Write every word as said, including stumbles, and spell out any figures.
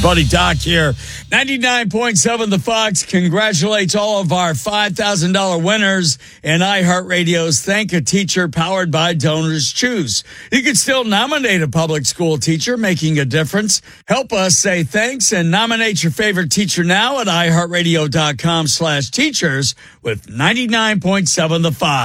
Buddy Doc here. ninety-nine point seven The Fox congratulates all of our five thousand dollars winners in iHeartRadio's Thank a Teacher powered by Donors Choose. You can still nominate a public school teacher making a difference. Help us say thanks and nominate your favorite teacher now at iHeartRadio.com slash teachers with ninety-nine point seven The Fox.